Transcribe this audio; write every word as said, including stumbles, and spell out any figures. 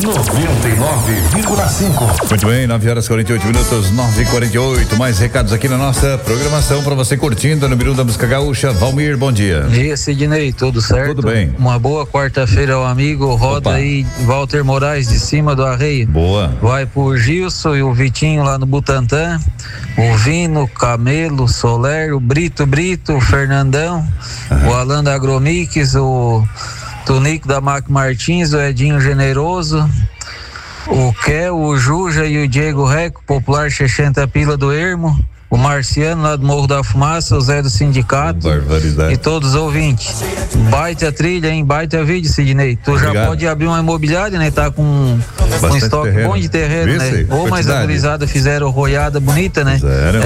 noventa e nove vírgula cinco. Muito bem, nove horas e quarenta e oito minutos, nove e quarenta e oito. Mais recados aqui na nossa programação para você curtindo no número um da música gaúcha. Valmir, bom dia. Bom dia, Sidney, tudo certo? Tudo bem. Uma boa quarta-feira ao amigo. Roda Opa. aí Walter Moraes de cima do Arreio. Boa. Vai pro Gilson e o Vitinho lá no Butantã. O Vino, Camelo, Soler, o Brito Brito, o Fernandão, uhum. o Alan da Agromix, o Tonico da Mac Martins, o Edinho Generoso, o Kel, o Juja e o Diego Reco, popular sessenta pila do Ermo, o Marciano lá do Morro da Fumaça, o Zé do Sindicato. Barbaridade. E todos os ouvintes. Baita trilha, hein? Baita vídeo, Sidney. Tu Obrigado. Já pode abrir uma imobiliária, né? Tá com um estoque terreno. bom de terreno, Isso né? aí, Ou mais quantidade. agorizada fizeram roiada bonita, né? Fizeram.